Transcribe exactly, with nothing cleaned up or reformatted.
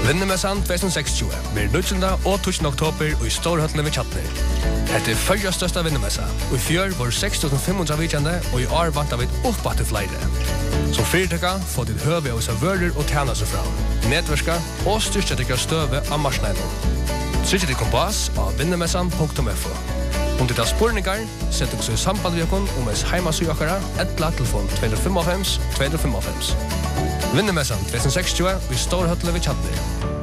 Vinnemessan tjuetusen sekstjue blir nittonda og tusen oktober og i Storhøtlen ved Kjatner. Dette er førja største vinnemessa, og i fjør var seks tusen fem hundre vikjande, og i år vant av et oppbatt til flere. Som fyrtøkka får til høve av seg vører og tjene seg fram, nedverska og styrke til støve av marsneiden. Trykk til kompass av vinnemessan punktum f o. Om det er spurningar, sett dere så i samband med dere om ens heimasøkere, etla telefon to fem fem to fem fem. Vinnemessan tjuetusen sekstjue i Storhøtlen ved Kjatner.